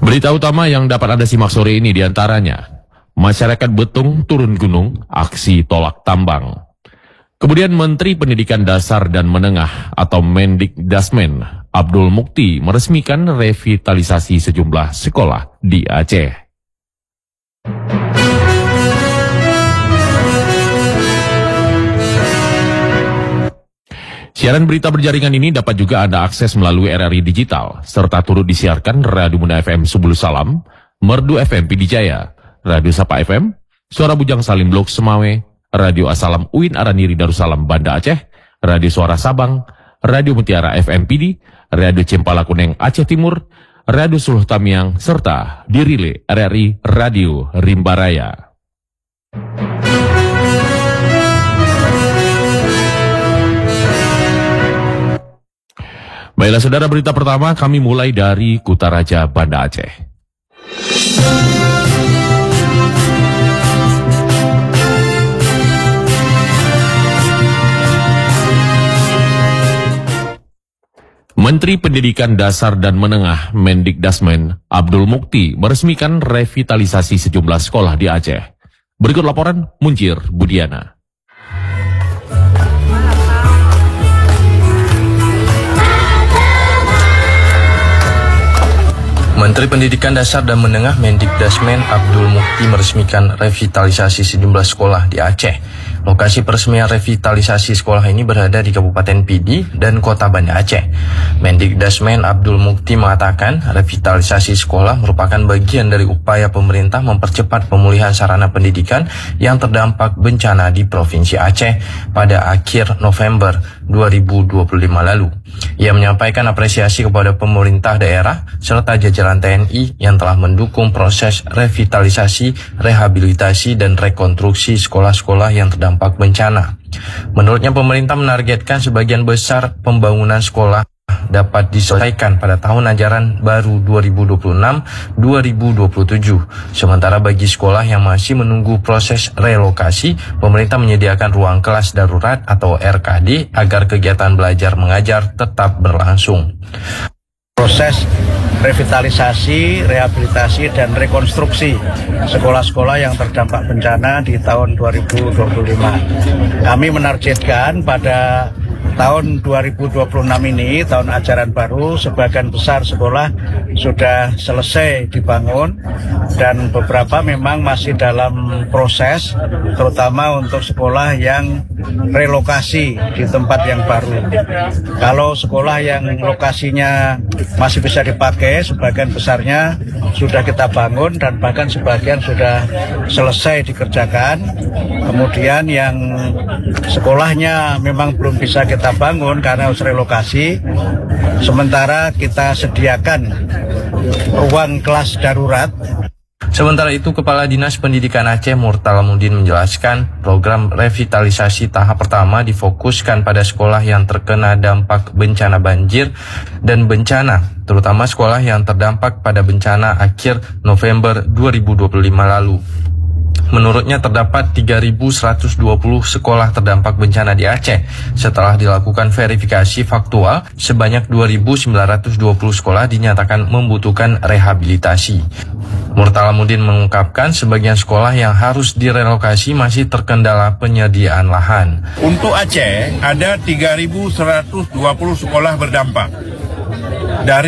Berita utama yang dapat Anda simak sore ini diantaranya, masyarakat Betung turun gunung, aksi tolak tambang. Kemudian Menteri Pendidikan Dasar dan Menengah atau Mendikdasmen Abdul Mukti meresmikan revitalisasi sejumlah sekolah di Aceh. Siaran berita berjaringan ini dapat juga Anda akses melalui RRI Digital, serta turut disiarkan Radio Muna FM Subul Salam, Merdu FM Pidijaya, Radio Sapa FM, Suara Bujang Salim Blok Semawe, Radio Asalam Uin Araniri Darussalam Banda Aceh, Radio Suara Sabang, Radio Mutiara FM Pidi, Radio Cempala Kuneng Aceh Timur, Radio Suluh Tamiang, serta Dirile RRI Radio Rimbaraya. Baiklah saudara, berita pertama kami mulai dari Kutaraja, Banda Aceh. Menteri Pendidikan Dasar dan Menengah Mendikdasmen Abdul Mukti meresmikan revitalisasi sejumlah sekolah di Aceh. Berikut laporan Muncir Budiana. Menteri Pendidikan Dasar dan Menengah Mendikdasmen Abdul Mukti meresmikan revitalisasi sejumlah sekolah di Aceh. Lokasi peresmian revitalisasi sekolah ini berada di Kabupaten Pidi dan Kota Banda Aceh. Mendikdasmen Abdul Mukti mengatakan revitalisasi sekolah merupakan bagian dari upaya pemerintah mempercepat pemulihan sarana pendidikan yang terdampak bencana di Provinsi Aceh pada akhir November 2025 lalu. Ia menyampaikan apresiasi kepada pemerintah daerah serta jajaran TNI yang telah mendukung proses revitalisasi, rehabilitasi, dan rekonstruksi sekolah-sekolah yang terdampak bencana. Menurutnya pemerintah menargetkan sebagian besar pembangunan sekolah dapat diselesaikan pada tahun ajaran baru 2026-2027. Sementara bagi sekolah yang masih menunggu proses relokasi, pemerintah menyediakan ruang kelas darurat atau RKD agar kegiatan belajar mengajar tetap berlangsung. Proses revitalisasi, rehabilitasi, dan rekonstruksi sekolah-sekolah yang terdampak bencana di tahun 2025. Kami menargetkan pada tahun 2026 ini, tahun ajaran baru, sebagian besar sekolah sudah selesai dibangun dan beberapa memang masih dalam proses, terutama untuk sekolah yang relokasi di tempat yang baru. Kalau sekolah yang lokasinya masih bisa dipakai, sebagian besarnya sudah kita bangun dan bahkan sebagian sudah selesai dikerjakan. Kemudian yang sekolahnya memang belum bisa kita bangun karena harus relokasi, sementara kita sediakan ruang kelas darurat. Sementara itu, Kepala Dinas Pendidikan Aceh Murtalamuddin menjelaskan program revitalisasi tahap pertama difokuskan pada sekolah yang terkena dampak bencana banjir dan bencana, terutama sekolah yang terdampak pada bencana akhir November 2025 lalu. Menurutnya terdapat 3.120 sekolah terdampak bencana di Aceh. Setelah dilakukan verifikasi faktual, sebanyak 2.920 sekolah dinyatakan membutuhkan rehabilitasi. Murtalamuddin mengungkapkan sebagian sekolah yang harus direlokasi masih terkendala penyediaan lahan. Untuk Aceh ada 3.120 sekolah berdampak. Dari